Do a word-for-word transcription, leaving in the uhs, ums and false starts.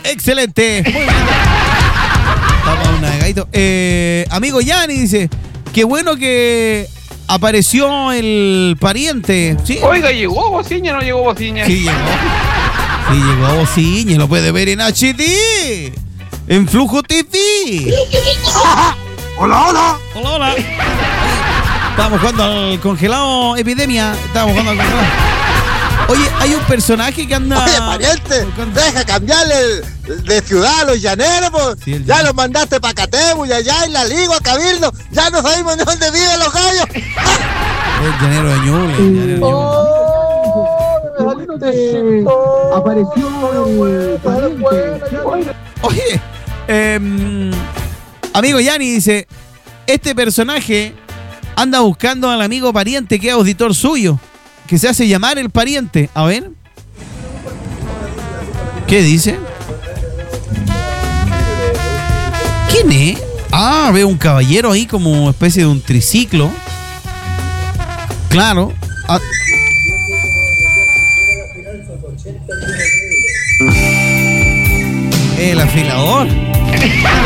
excelente. Muy bien. Estamos navegadito. Eh, amigo Yanni dice, qué bueno que apareció el pariente. ¿Sí? Oiga, ¿llegó Bociña o no llegó Bociña? Sí, llegó. Sí, llegó a Bociña. Lo puede ver en H D. En Flujo T V. Hola, hola. Hola, hola. Estábamos jugando al congelado epidemia. Estábamos jugando al congelado. Oye, hay un personaje que anda... Oye, pariente, deja cambiarle el, de ciudad a los llaneros, pues. Sí, el ya llanero. los mandaste para Catemu y allá en la Ligua, Cabildo. Ya no sabemos ni dónde viven los gallos. El llanero de Ñuble. El llanero de Ñuble. Oh, apareció el pariente. Oye, eh, amigo Yanni dice, este personaje anda buscando al amigo pariente que es auditor suyo, que se hace llamar el pariente. A ver. ¿Qué dice? ¿Quién es? Ah, veo un caballero ahí como especie de un triciclo. Claro. Ah. El afilador.